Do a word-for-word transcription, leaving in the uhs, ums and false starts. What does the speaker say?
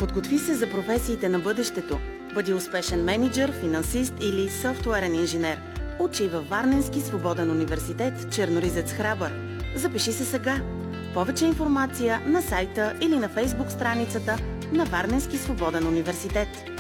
Подготви се за професиите на бъдещето. Бъди успешен мениджър, финансист или софтуерен инженер. Учи във Варненски свободен университет Черноризец Храбър. Запиши се сега. Повече информация на сайта или на фейсбук страницата на Варненски свободен университет.